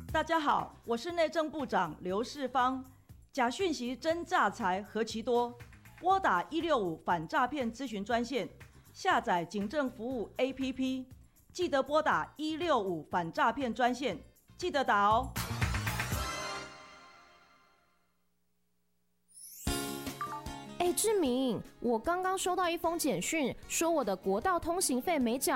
大家好，我是内政部长刘世芳。假讯息真诈财何其多，拨打165反诈骗咨询专线，下载警政服务 APP， 记得拨打165反诈骗专线，记得打哦。 志明，我刚刚收到一封简讯，说我的国道通行费没缴，